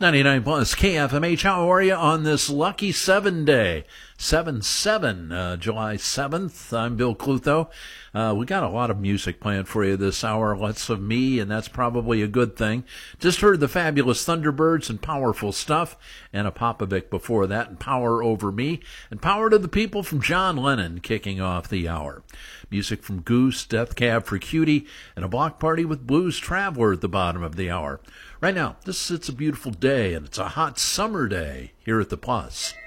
99 plus KFMH. How are you on this lucky 7 day? 7/7, July 7th. I'm Bill Clutho. We got a lot of music planned for you this hour. Lots of me, and that's probably a good thing. Just heard the fabulous Thunderbirds and Powerful Stuff, and a Popovic before that, and Power Over Me, and Power to the People from John Lennon kicking off the hour. Music from Goose, Death Cab for Cutie, and a block party with Blues Traveler at the bottom of the hour. Right now, it's a beautiful day, and it's a hot summer day here at the Plus.